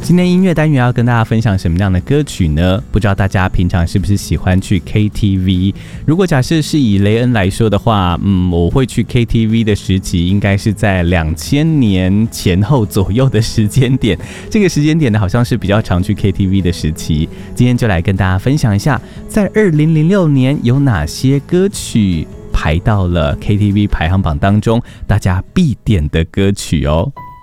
今天音乐单元要跟大家分享什么样的歌曲呢？不知道大家平常是不是喜欢去 KTV？ 如果假设是以雷恩来说的话，我会去 KTV 的时期应该是在2000年前后左右的时间点。这个时间点呢，好像是比较常去 KTV 的时期。今天就来跟大家分享一下，在2006年有哪些歌曲排到了 KTV 排行榜当中，大家必点的歌曲哦。